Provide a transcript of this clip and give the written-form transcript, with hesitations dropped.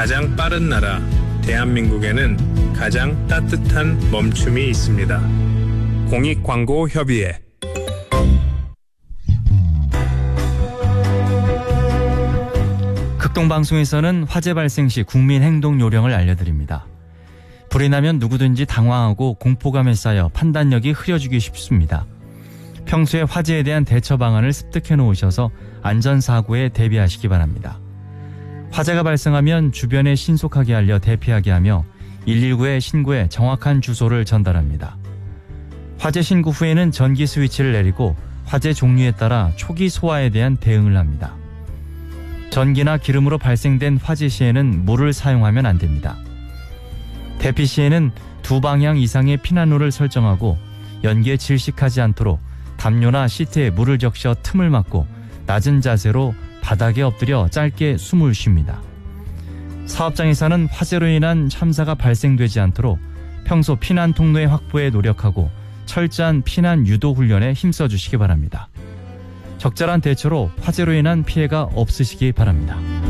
가장 빠른 나라 대한민국에는 가장 따뜻한 멈춤이 있습니다. 공익광고협의회. 극동방송에서는 화재 발생 시 국민행동 요령을 알려드립니다. 불이 나면 누구든지 당황하고 공포감에 쌓여 판단력이 흐려지기 쉽습니다. 평소에 화재에 대한 대처 방안을 습득해 놓으셔서 안전사고에 대비하시기 바랍니다. 화재가 발생하면 주변에 신속하게 알려 대피하게 하며 119에 신고해 정확한 주소를 전달합니다. 화재 신고 후에는 전기 스위치를 내리고 화재 종류에 따라 초기 소화에 대한 대응을 합니다. 전기나 기름으로 발생된 화재 시에는 물을 사용하면 안 됩니다. 대피 시에는 2방향 이상의 피난로를 설정하고 연기에 질식하지 않도록 담요나 시트에 물을 적셔 틈을 막고 낮은 자세로 바닥에 엎드려 짧게 숨을 쉽니다. 사업장에서는 화재로 인한 참사가 발생되지 않도록 평소 피난 통로의 확보에 노력하고 철저한 피난 유도 훈련에 힘써 주시기 바랍니다. 적절한 대처로 화재로 인한 피해가 없으시기 바랍니다.